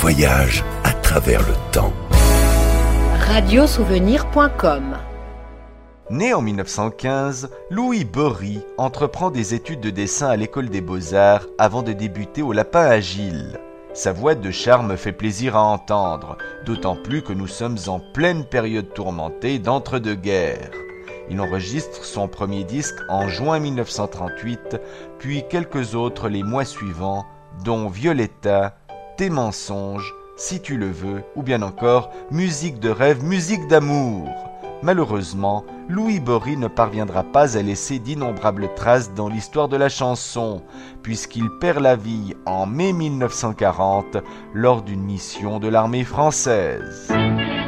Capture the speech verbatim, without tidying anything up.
voyage à travers le temps. radiosouvenir point com. Né en mille neuf cent quinze, Louis Bory entreprend des études de dessin à l'école des Beaux-Arts avant de débuter au Lapin Agile. Sa voix de charme fait plaisir à entendre, d'autant plus que nous sommes en pleine période tourmentée d'entre-deux-guerres. Il enregistre son premier disque en juin mille neuf cent trente-huit, puis quelques autres les mois suivants, dont Violetta, Tes mensonges, Si tu le veux, ou bien encore Musique de rêve, musique d'amour. Malheureusement, Louis Bory ne parviendra pas à laisser d'innombrables traces dans l'histoire de la chanson, puisqu'il perd la vie en mai mille neuf cent quarante lors d'une mission de l'armée française.